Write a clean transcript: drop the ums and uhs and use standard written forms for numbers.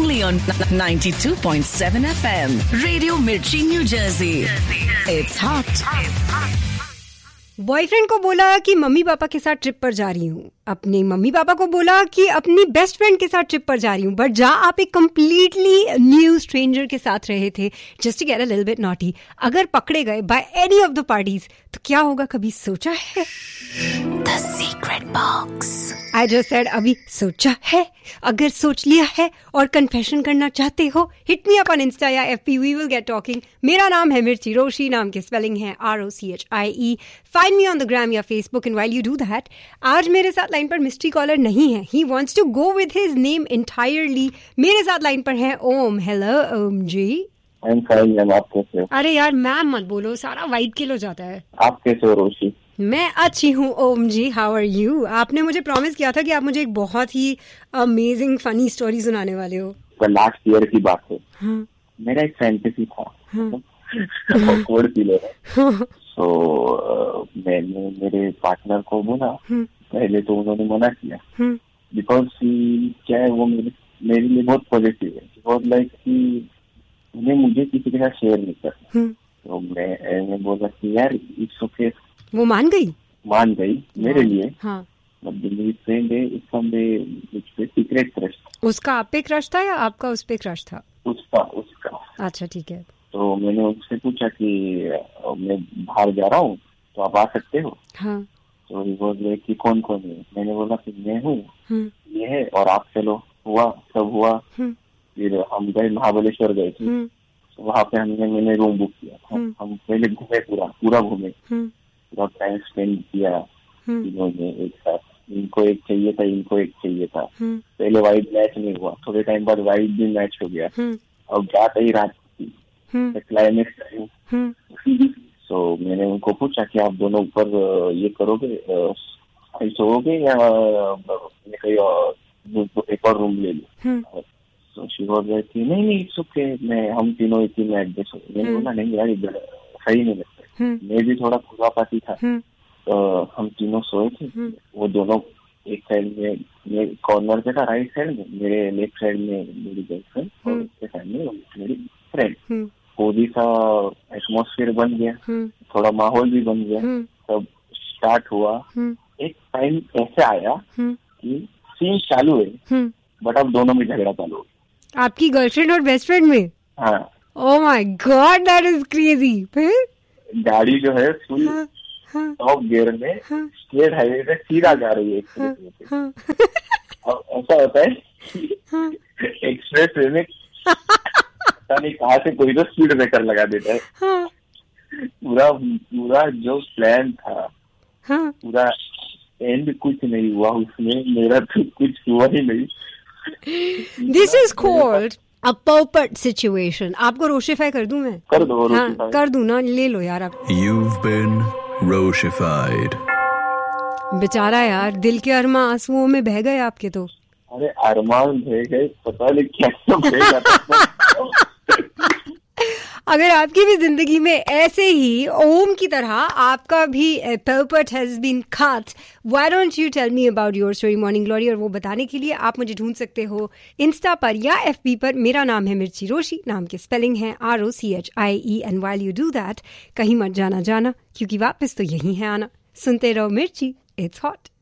only on 92.7 FM. Radio Mirchi, New Jersey. It's hot. Boyfriend को बोला कि mummy papa के साथ ट्रिप पर जा रही हूँ, अपने मम्मी पापा को बोला कि अपनी बेस्ट फ्रेंड के साथ ट्रिप पर जा रही हूँ, बट जहाँ आप एक कंप्लीटली न्यू स्ट्रेंजर के साथ रहे थे, just to get a little bit naughty, अगर पकड़े गए by any of the parties तो क्या होगा? कभी सोचा है? The secret box. I just said अभी सोचा है? अगर सोच लिया है और कन्फेशन करना चाहते हो, hit me up on Insta या FB, we will get talking. मेरा नाम है मिर्ची रोशी, नाम की स्पेलिंग है ROCHIE। Find me on the gram या Facebook, and while you do that, आज मेरे साथ लाइन पर मिस्ट्री कॉलर नहीं है, he wants to go with his name entirely. मेरे साथ लाइन पर है ओम। हेलो ओम जी। आप कैसे हो? अरे यार मैम मत बोलो, सारा वाइब किल हो जाता है। आप कैसे हो रोशी? मैं अच्छी हूँ ओम जी, हाउ आर यू? आपने मुझे प्रॉमिस किया था कि आप मुझे एक बहुत ही अमेजिंग फनी स्टोरी सुनाने वाले हो। लास्ट ईयर की बात है। हाँ। मेरा एक फैंटेसी था। हाँ। ऑकवर्ड फील हो रहा है। सो मैंने मेरे पार्टनर को बोला, पहले तो उन्होंने मना किया, बिकॉज क्या है, वो मेरे लिए बहुत पॉजिटिव है, बहुत लाइक कि उन्हें मुझे किसी के साथ शेयर नहीं करना। तो मैं बोला कि यार इट्स ओके। वो मान गई मेरे लिए। हाँ। मेरी फ्रेंड है, मुझ पे सीक्रेट क्रश। उसका आप पे क्रश था या आपका उस पे क्रश था? उसका। अच्छा ठीक है। तो मैंने उनसे पूछा कि मैं बाहर जा रहा हूँ तो आप आ सकते हो? हाँ। तो वो बोले कि कौन कौन है? मैंने बोला कि मैं हूँ, ये है, और आप चलो। सब हुआ। फिर हम गए, महाबलेश्वर गए थे। वहाँ पे मैंने रूम बुक किया। हम पहले घूमे, पूरा घूमे, पूरा टाइम स्पेंड किया तीनों ने एक साथ। इनको एक चाहिए था। पहले वाइब मैच नहीं हुआ, थोड़े टाइम बाद वाइब भी मैच हो गया। अब जाते ही रात थी, क्लाइमेक्स टाइम। सो मैंने उनको पूछा कि आप दोनों ऊपर ये करोगे, सोओगे या मैं कहीं एक और रूम ले लूं? तो शी वाज लाइक कि नहीं इट्स ओके, हम तीनों एक ही में एडजस्ट हो। मैंने बोला नहीं यार, इधर सही नहीं लगता। मैं भी थोड़ा खुलापाती था। तो हम तीनों सोए थे। वो दोनों एक साइड में कॉर्नर पे था, राइट साइड में, मेरे लेफ्ट साइड में मेरी गर्लफ्रेंड और उसके साइड में मेरी फ्रेंड। कोई सा एटमॉस्फेयर बन गया, थोड़ा माहौल भी बन गया। तब स्टार्ट हुआ। एक टाइम ऐसे आया कि सीन चालू है, बट अब दोनों में झगड़ा चालू हो गया। आपकी गर्लफ्रेंड और बेस्ट फ्रेंड में? हाँ। Oh my God, that is crazy. फिर गाड़ी जो है फुल टॉप गियर में स्ट्रेट हाईवे पे सीधा जा रही है। अब ऐसा होता है एक्सप्रेस वे में पता नहीं कहाँ से कोई तो स्पीड ब्रेकर लगा देता है। पूरा जो प्लान था, पूरा एंड कुछ नहीं हुआ उसमें। मेरा तो कुछ हुआ ही नहीं। This is called a perfect situation. आपको रोशिफाई कर दूं मैं? कर दो। हाँ, कर दूं ना, ले लो यार आप। You've been रोशिफाइड। बेचारा यार, दिल के अरमा आंसुओं में बह गए आपके तो। अरे अरमान बह गए, पता नहीं क्या बह जाता। अगर आपकी भी जिंदगी में ऐसे ही ओम की तरह आपका भी पर्पट has been cut, why don't you tell me about your story morning glory. और वो बताने के लिए आप मुझे ढूंढ सकते हो इंस्टा पर या FB पर। मेरा नाम है मिर्ची रोशी, नाम की स्पेलिंग है ROCHIE। And while you do that, कहीं मत जाना क्योंकि वापस तो यही है आना। सुनते रहो मिर्ची, इट्स हॉट।